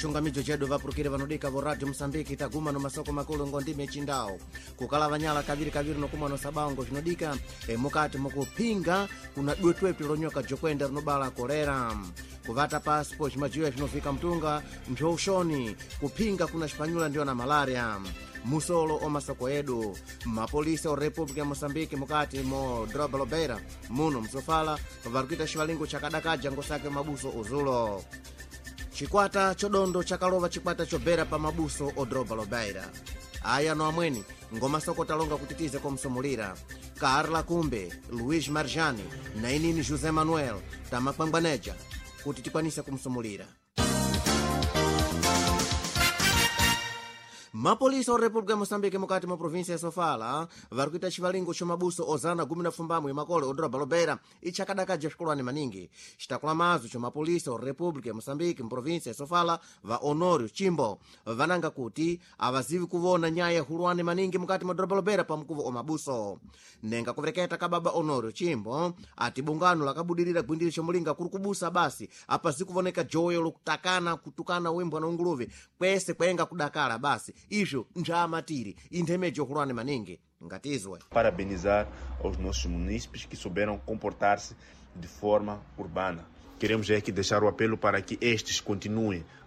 chungamidzo chedu vapurukire vanodika vo radio Mosambiki taguma no masoko makulu ngondime chindawo kukala vanyala kaviri nokumwa no sabango chinodika mukati mukupinga kuna dwetwetwe lonyoka jokwenda rinobala kolera kuvata pasipo chimajiwa chinofika mtunga mchoushoni kupinga kuna chipanyula ndiyo na malaria musolo o masoko edu mapolisi o República ya Mosambiki mukati mo droba lobeira muno msofala varikuita chivalingo chakadakaja ngosake mabuso uzulo chikwata chodondo chakalova chikwata chobera pa mabuso o droba lobeira aya no amweni ngomasoko talonga kutitize komsomulira Carla Kumbe Luiz Marjani na inini José Manuel tamakwangwaneja kuti tikwanise kumsomulira. Mapolisi o República ya Mosambiki mukati mwa provinsia ya Sofala varikuita chivalingo chomabuso ozana gumi na fumbamwe imakole odroba lobeira ichakadakaja xikolwani maningi citakula mazu chomapolisi o República ya Mosambiki mprovinsia ya Sofala va Honório Chimbo vananga kuti avazivi kuvona nyaya hulwani maningi mukati mwa droba lobeira pa mkuvo omabuso nenga kuvereketa kababa Honório Chimbo ati bungano lakabudirira gwindiri chomulinga kuri kubusa basi apa zikuvoneka joyo lokutakana kutukana wembwa na unguluve kwese kwenga kudakala basi ijo njamatiri intemejo hulwani maningi ngatizwe. Parabenizar aos nossos munícipes que souberam comportar-se de forma urbana. Queremos aqui deixar o apelo para que estes continuem